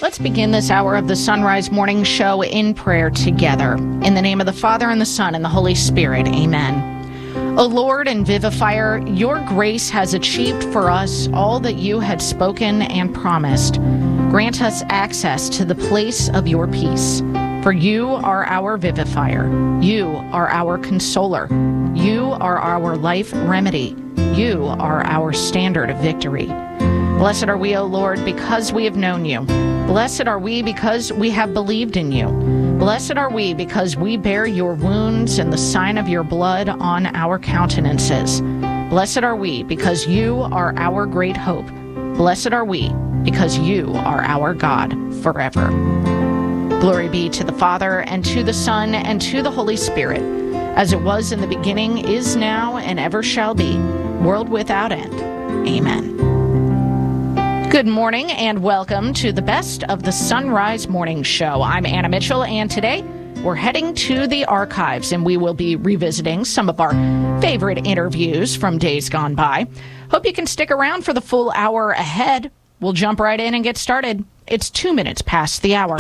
Let's begin this hour of the Sunrise Morning Show in prayer together. In the name of the Father, and the Son, and the Holy Spirit. Amen. O Lord and Vivifier, your grace has achieved for us all that you had spoken and promised. Grant us access to the place of your peace. For you are our vivifier. You are our consoler. You are our life remedy. You are our standard of victory. Blessed are we, O Lord, because we have known you. Blessed are we because we have believed in you. Blessed are we because we bear your wounds and the sign of your blood on our countenances. Blessed are we because you are our great hope. Blessed are we because you are our God forever. Glory be to the Father, and to the Son, and to the Holy Spirit, as it was in the beginning, is now, and ever shall be, world without end. Amen. Good morning and welcome to the best of the Sunrise Morning Show. I'm Anna Mitchell, and today we're heading to the archives, and we will be revisiting some of our favorite interviews from days gone by. Hope you can stick around for the full hour ahead. We'll jump right in and get started. It's 2 minutes past the hour.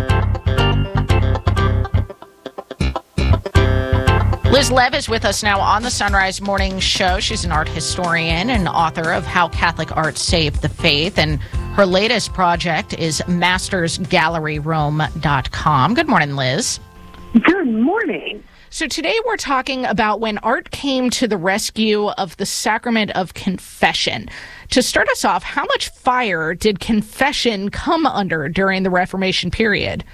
Liz Lev is with us now on the Sunrise Morning Show. She's an art historian and author of How Catholic Art Saved the Faith, and her latest project is mastersgalleryrome.com. Good morning, Liz. Good morning. So today we're talking about when art came to the rescue of the sacrament of confession. To start us off, how much fire did confession come under during the Reformation period?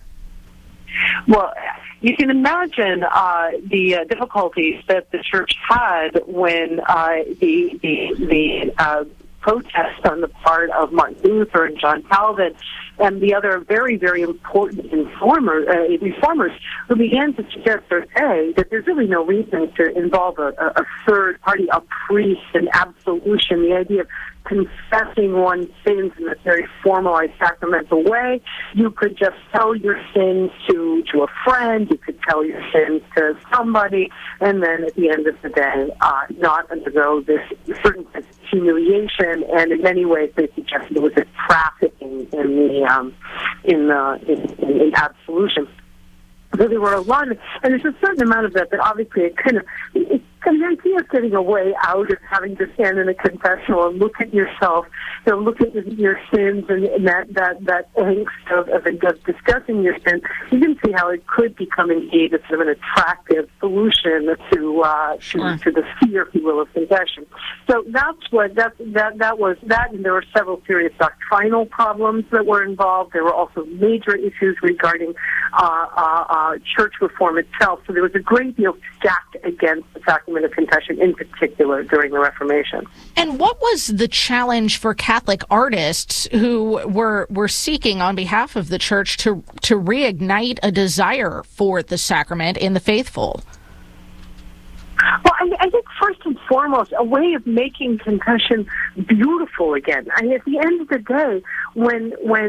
Well, you can imagine the difficulties that the church had when the protest on the part of Martin Luther and John Calvin and the other very, very important reformers who began to suggest or say that there's really no reason to involve a third party, a priest, an absolution, the idea of confessing one's sins in a very formalized sacramental way. You could just tell your sins to a friend, you could tell your sins to somebody, and then at the end of the day, not undergo this certain kind of humiliation. And in many ways, they suggested it was a trafficking in absolution. So there were a lot of, and there's a certain amount of that obviously it kind of the idea of getting a way out of having to stand in a confessional and look at yourself, look at your sins and that angst of discussing your sins. You can see how it could become indeed a sort of an attractive solution to the fear, if you will, of confession. So that was that, and there were several serious doctrinal problems that were involved. There were also major issues regarding church reform itself. So there was a great deal stacked against the sacrament of confession, in particular during the Reformation. And what was the challenge for Catholic artists who were seeking on behalf of the church to reignite a desire for the sacrament in the faithful? Well, I think first and foremost, a way of making confession beautiful again. I mean, at the end of the day, when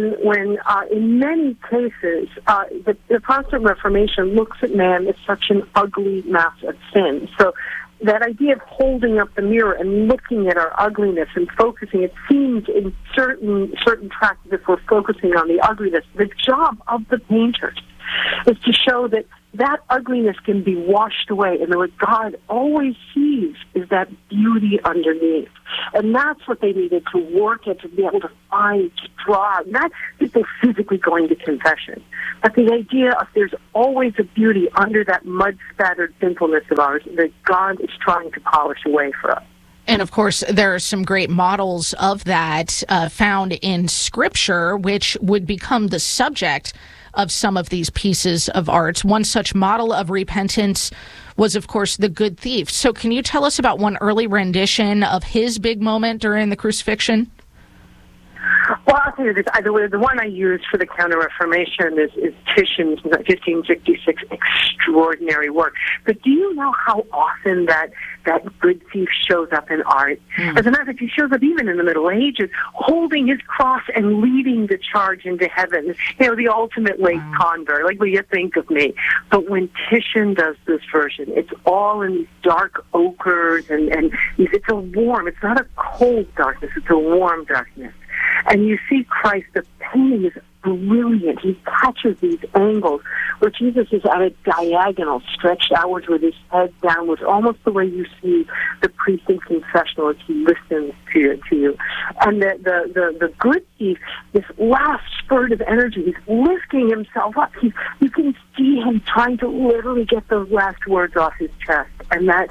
in many cases the Protestant Reformation looks at man as such an ugly mass of sin. So that idea of holding up the mirror and looking at our ugliness and focusing, it seems in certain tracts that we're focusing on the ugliness. The job of the painters is to show that ugliness can be washed away, and what God always sees is that beauty underneath. And that's what they needed to work at, to be able to find, to draw, not people physically going to confession, but the idea of there's always a beauty under that mud-spattered sinfulness of ours that God is trying to polish away for us. And of course, there are some great models of that found in Scripture, which would become the subject of some of these pieces of art. One such model of repentance was, of course, the Good Thief. So can you tell us about one early rendition of his big moment during the crucifixion? Well, I'll tell you this. The one I used for the Counter-Reformation is Titian's 1566 extraordinary work. But do you know how often that good thief shows up in art? As a matter of fact, he shows up even in the Middle Ages, holding his cross and leading the charge into heaven. The ultimate late convert, like, will you think of me? But when Titian does this version, it's all in these dark ochres, and it's a warm, it's not a cold darkness, it's a warm darkness. And you see Christ, the painting is brilliant. He catches these angles where Jesus is at a diagonal, stretched outwards with his head downwards, almost the way you see the priest in confessional as he listens to you. And the good thief, this last spurt of energy, he's lifting himself up. You can see him trying to literally get those last words off his chest. And that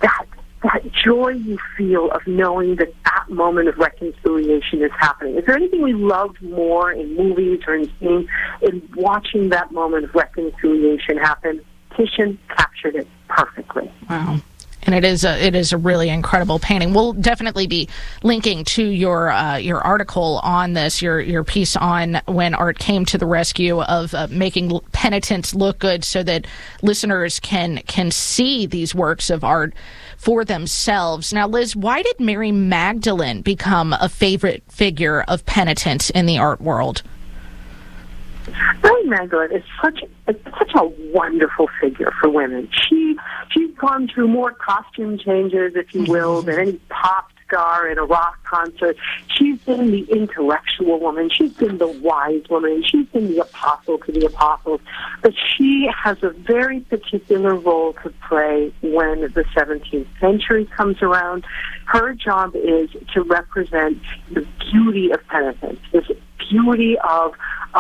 joy you feel of knowing that that moment of reconciliation is happening. Is there anything we love more in movies or in scenes in watching that moment of reconciliation happen? Titian captured it perfectly. Wow. And it is a really incredible painting. We'll definitely be linking to your article on this, your piece on when art came to the rescue of making penitents look good, so that listeners can see these works of art for themselves. Now, Liz, why did Mary Magdalene become a favorite figure of penitence in the art world? Mary Magdalene is such a wonderful figure for women. She's gone through more costume changes, if you will, than any pop star in a rock concert. She's been the intellectual woman. She's been the wise woman. She's been the apostle to the apostles. But she has a very particular role to play when the 17th century comes around. Her job is to represent the beauty of penitence, this beauty of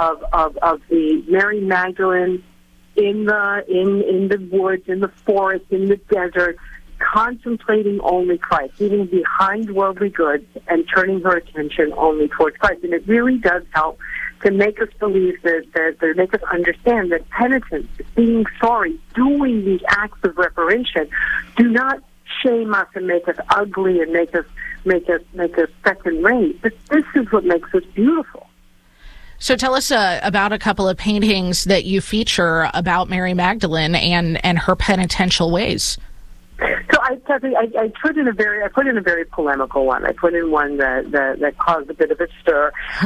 the Mary Magdalene in the woods, in the forest, in the desert, contemplating only Christ, leaving behind worldly goods and turning her attention only towards Christ. And it really does help to make us believe that make us understand that penitence, being sorry, doing these acts of reparation, do not shame us and make us ugly and make us second rate. But this is what makes us beautiful. So tell us about a couple of paintings that you feature about Mary Magdalene and her penitential ways. So I put in a very polemical one. I put in one that caused a bit of a stir.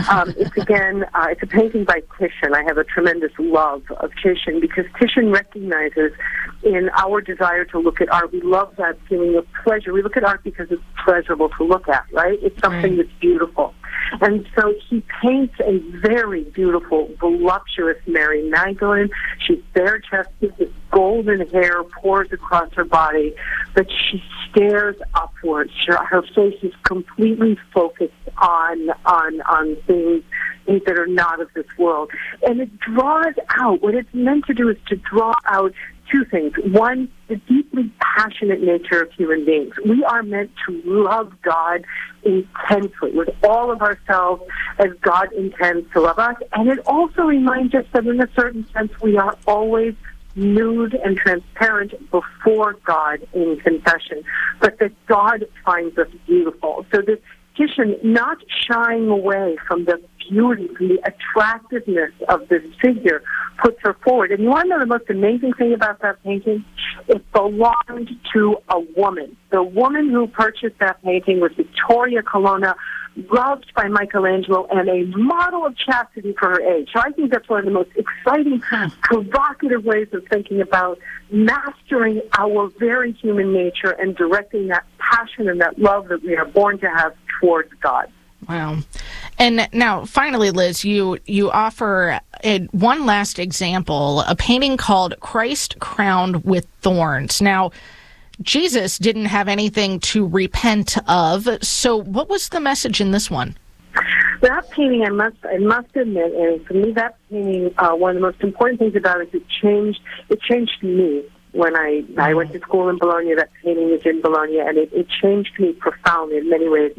It's a painting by Titian. I have a tremendous love of Titian because Titian recognizes in our desire to look at art, we love that feeling of pleasure. We look at art because it's pleasurable to look at, right? It's something that's beautiful. And so he paints a very beautiful, voluptuous Mary Magdalene. She's bare-chested, this golden hair pours across her body, but she stares upwards. Her face is completely focused on things that are not of this world. And it draws out, what it's meant to do is to draw out two things. One, the deeply passionate nature of human beings. We are meant to love God intensely, with all of ourselves as God intends to love us. And it also reminds us that in a certain sense we are always nude and transparent before God in confession, but that God finds us beautiful. So this Titian not shying away from the beauty, from the attractiveness of this figure, puts her forward. And you want to know the most amazing thing about that painting? It belonged to a woman. The woman who purchased that painting was Vittoria Colonna, loved by Michelangelo, and a model of chastity for her age. So I think that's one of the most exciting, provocative ways of thinking about mastering our very human nature and directing that passion and that love that we are born to have towards God. Wow. And now, finally, Liz, you offer one last example, a painting called Christ Crowned with Thorns. Now, Jesus didn't have anything to repent of, so what was the message in this one? That painting, I must admit, and for me, that painting, one of the most important things about it is it changed me. When I went to school in Bologna, that painting is in Bologna, and it changed me profoundly. In many ways,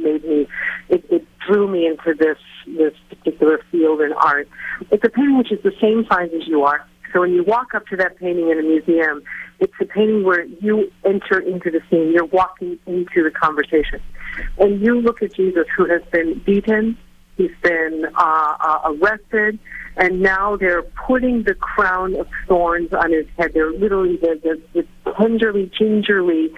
it drew me into this particular field in art. It's a painting which is the same size as you are. So when you walk up to that painting in a museum, it's a painting where you enter into the scene. You're walking into the conversation. And you look at Jesus, who has been beaten, he's been arrested, and now they're putting the crown of thorns on his head. They're literally, gingerly,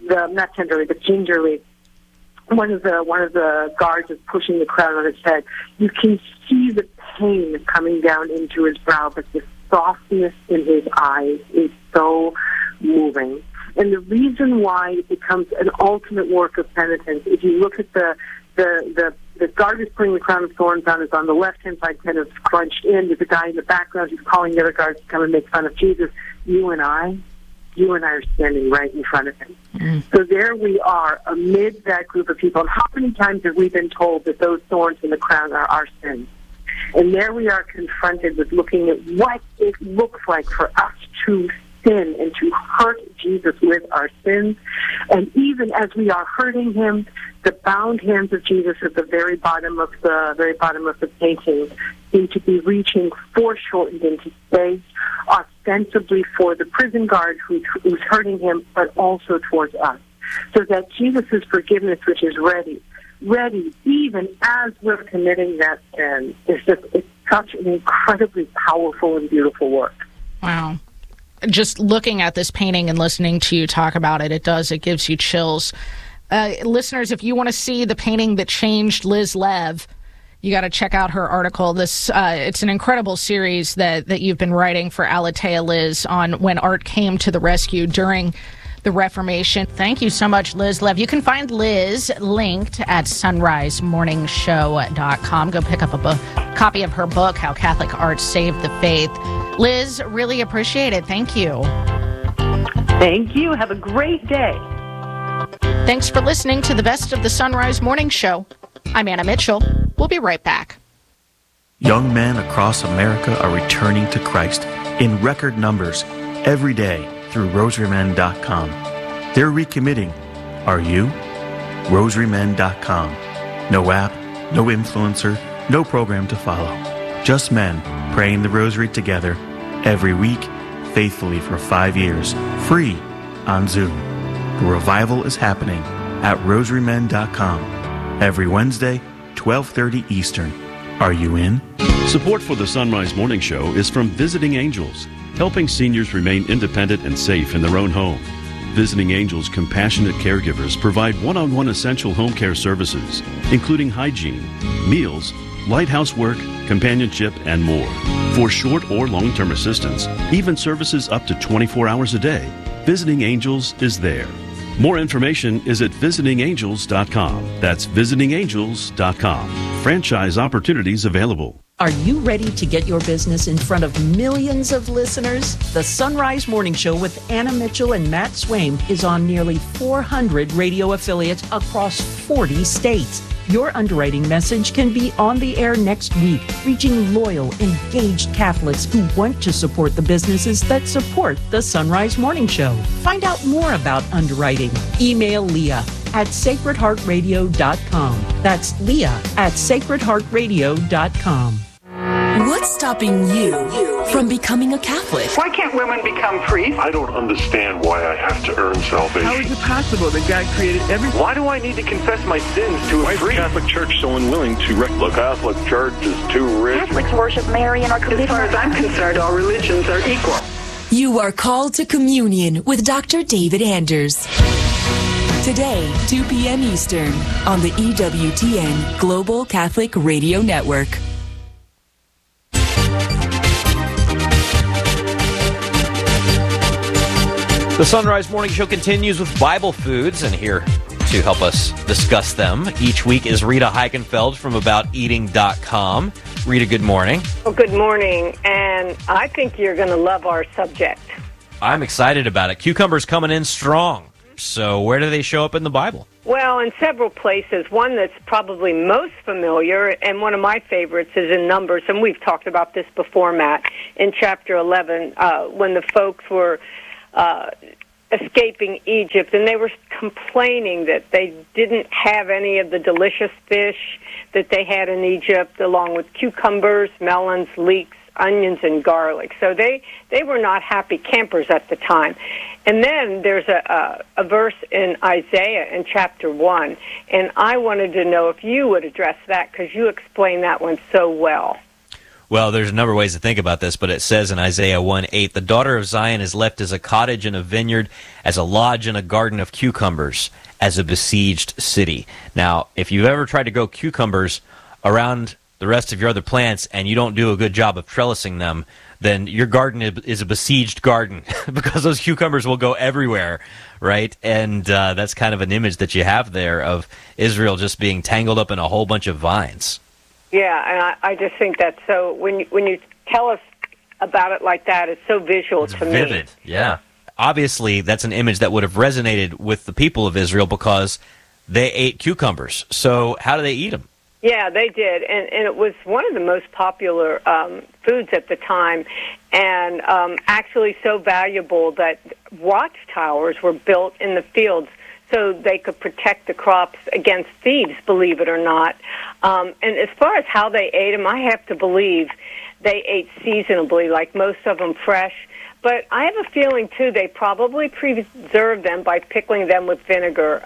one of the guards is pushing the crown on his head. You can see the pain coming down into his brow, but the softness in his eyes is so moving. And the reason why it becomes an ultimate work of penitence, if you look at the the guard is putting the crown of thorns on is on the left-hand side, kind of crunched in. There's a guy in the background who's calling the other guards to come and make fun of Jesus. You and I are standing right in front of him. Mm. So there we are amid that group of people. And how many times have we been told that those thorns in the crown are our sins? And there we are confronted with looking at what it looks like for us to sin and to hurt Jesus with our sins. And even as we are hurting him, the bound hands of Jesus at the very bottom of the painting seem to be reaching foreshortened into space, ostensibly for the prison guard who's hurting him, but also towards us. So that Jesus' forgiveness, which is ready, even as we're committing that sin, it's such an incredibly powerful and beautiful work. Wow. Just looking at this painting and listening to you talk about it, it gives you chills. Listeners, if you want to see the painting that changed Liz Lev, you got to check out her article. It's an incredible series that you've been writing for Aletheia, Liz, on when art came to the rescue during the Reformation. Thank you so much, Liz Lev. You can find Liz linked at sunrisemorningshow.com. Go pick up a copy of her book, How Catholic Art Saved the Faith. Liz, really appreciate it. Thank you. Thank you. Have a great day. Thanks for listening to the Best of the Sunrise Morning Show. I'm Anna Mitchell. We'll be right back. Young men across America are returning to Christ in record numbers every day through rosarymen.com. They're recommitting. Are you? rosarymen.com. No app, no influencer, no program to follow. Just men praying the rosary together every week, faithfully for 5 years, free on Zoom. The revival is happening at rosarymen.com every Wednesday, 12:30 Eastern. Are you in? Support for the Sunrise Morning Show is from Visiting Angels, helping seniors remain independent and safe in their own home. Visiting Angels compassionate caregivers provide one-on-one essential home care services, including hygiene, meals, light housework, companionship, and more. For short or long-term assistance, even services up to 24 hours a day, Visiting Angels is there. More information is at visitingangels.com. That's visitingangels.com. Franchise opportunities available. Are you ready to get your business in front of millions of listeners? The Sunrise Morning Show with Anna Mitchell and Matt Swaim is on nearly 400 radio affiliates across 40 states. Your underwriting message can be on the air next week, reaching loyal, engaged Catholics who want to support the businesses that support the Sunrise Morning Show. Find out more about underwriting. Email Leah at sacredheartradio.com. That's Leah at sacredheartradio.com. What's stopping you from becoming a Catholic? Why can't women become priests? I don't understand why I have to earn salvation. How is it possible that God created everything? Why do I need to confess my sins to a priest? Why is the Catholic Church so unwilling to The Catholic Church is too rich. Catholics worship Mary and are committed. As far as I'm concerned, all religions are equal. You are called to communion with Dr. David Anders. Today, 2 p.m. Eastern, on the EWTN Global Catholic Radio Network. The Sunrise Morning Show continues with Bible Foods, and here to help us discuss them each week is Rita Heikenfeld from AboutEating.com. Rita, good morning. Well, good morning, and I think you're going to love our subject. I'm excited about it. Cucumbers coming in strong. So where do they show up in the Bible? Well, in several places. One that's probably most familiar, and one of my favorites, is in Numbers, and we've talked about this before, Matt, in chapter 11, when the folks were escaping Egypt, and they were complaining that they didn't have any of the delicious fish that they had in Egypt, along with cucumbers, melons, leeks, onions, and garlic. So they were not happy campers at the time. And then there's a verse in Isaiah in chapter 1, and I wanted to know if you would address that, because you explain that one so well. Well, there's a number of ways to think about this, but it says in Isaiah 1:8, the daughter of Zion is left as a cottage in a vineyard, as a lodge in a garden of cucumbers, as a besieged city. Now, if you've ever tried to grow cucumbers around the rest of your other plants and you don't do a good job of trellising them, then your garden is a besieged garden because those cucumbers will go everywhere, right? And that's kind of an image that you have there of Israel just being tangled up in a whole bunch of vines. Yeah, and I just think that's so, when you tell us about it like that, it's so visual to me. Vivid, yeah. Obviously, that's an image that would have resonated with the people of Israel because they ate cucumbers. So how do they eat them? Yeah, they did, and it was one of the most popular foods at the time, and actually so valuable that watchtowers were built in the fields so they could protect the crops against thieves, believe it or not. And as far as how they ate them, I have to believe they ate seasonably, like most of them fresh. But I have a feeling, too, they probably preserved them by pickling them with vinegar.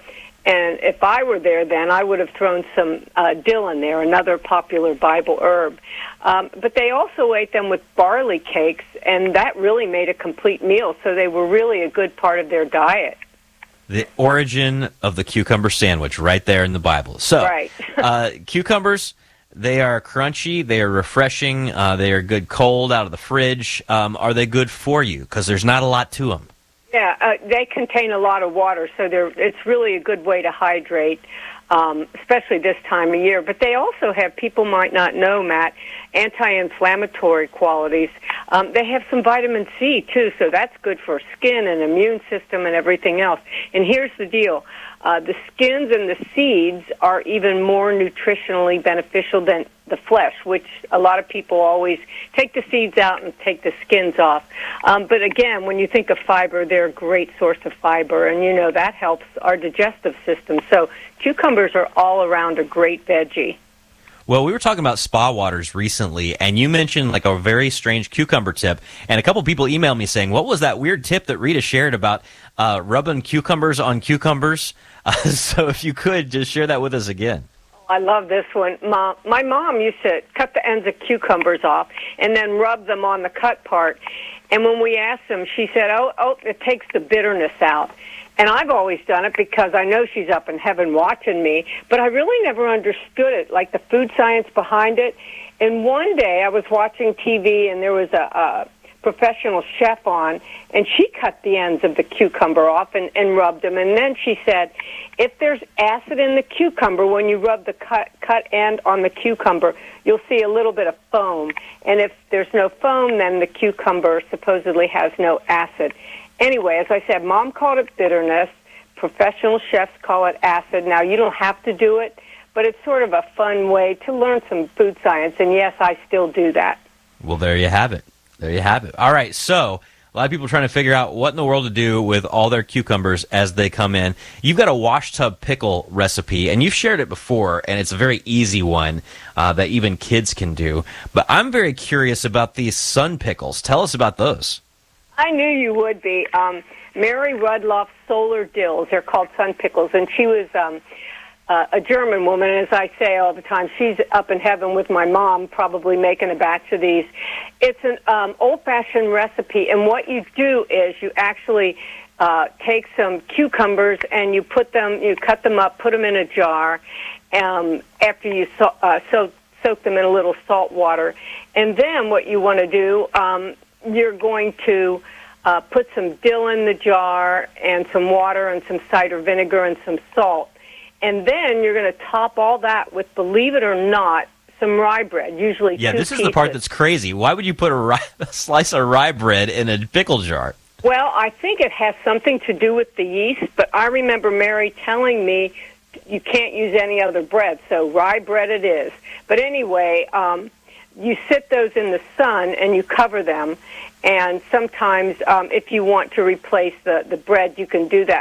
And if I were there then, I would have thrown some dill in there, another popular Bible herb. But they also ate them with barley cakes, and that really made a complete meal. So they were really a good part of their diet. The origin of the cucumber sandwich right there in the Bible. So, right. Cucumbers, they are crunchy, they are refreshing, they are good cold out of the fridge. Are they good for you? Because there's not a lot to them. Yeah, they contain a lot of water, so it's really a good way to hydrate, especially this time of year. But they also have, people might not know, Matt, anti-inflammatory qualities. They have some vitamin C, too, so that's good for skin and immune system and everything else. And here's the deal. The skins and the seeds are even more nutritionally beneficial than the flesh, which a lot of people always take the seeds out and take the skins off. But again, when you think of fiber, they're a great source of fiber, and you know that helps our digestive system. So cucumbers are all around a great veggie. Well, we were talking about spa waters recently, and you mentioned like a very strange cucumber tip, and a couple people emailed me saying, what was that weird tip that Rita shared about rubbing cucumbers on cucumbers? So if you could, just share that with us again. I love this one. My mom used to cut the ends of cucumbers off and then rub them on the cut part. And when we asked them, she said, oh, it takes the bitterness out. And I've always done it because I know she's up in heaven watching me, but I really never understood it, like the food science behind it. And one day I was watching TV, and there was a professional chef on, and she cut the ends of the cucumber off and rubbed them. And then she said, if there's acid in the cucumber, when you rub the cut end on the cucumber, you'll see a little bit of foam. And if there's no foam, then the cucumber supposedly has no acid. Anyway, as I said, Mom called it bitterness. Professional chefs call it acid. Now, you don't have to do it, but it's sort of a fun way to learn some food science. And, yes, I still do that. Well, there you have it. There you have it. All right, so a lot of people are trying to figure out what in the world to do with all their cucumbers as they come in. You've got a wash tub pickle recipe, and you've shared it before, and it's a very easy one that even kids can do. But I'm very curious about these sun pickles. Tell us about those. I knew you would be. Mary Rudloff's Solar Dills, they're called sun pickles, and she was a German woman, and as I say all the time, she's up in heaven with my mom probably making a batch of these. It's an old-fashioned recipe, and what you do is you actually take some cucumbers and you cut them up, put them in a jar after you soak them in a little salt water. And then what you want to do, you're going to put some dill in the jar and some water and some cider vinegar and some salt. And then you're going to top all that with, believe it or not, some rye bread, usually 2 this pieces. Is the part that's crazy. Why would you put a slice of rye bread in a pickle jar? Well, I think it has something to do with the yeast, but I remember Mary telling me you can't use any other bread, so rye bread it is. But anyway, you sit those in the sun and you cover them, and sometimes if you want to replace the bread, you can do that.